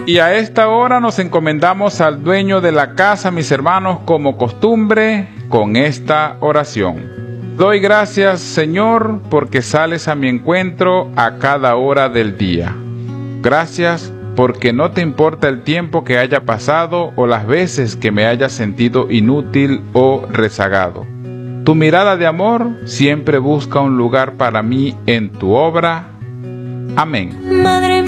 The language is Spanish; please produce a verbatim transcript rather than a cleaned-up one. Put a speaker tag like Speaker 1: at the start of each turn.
Speaker 1: Y a esta hora nos encomendamos al dueño de la casa, mis hermanos, como costumbre, con esta oración. Doy gracias, Señor, porque sales a mi encuentro a cada hora del día. Gracias porque no te importa el tiempo que haya pasado o las veces que me haya sentido inútil o rezagado. Tu mirada de amor siempre busca un lugar para mí en tu obra. Amén.
Speaker 2: Madre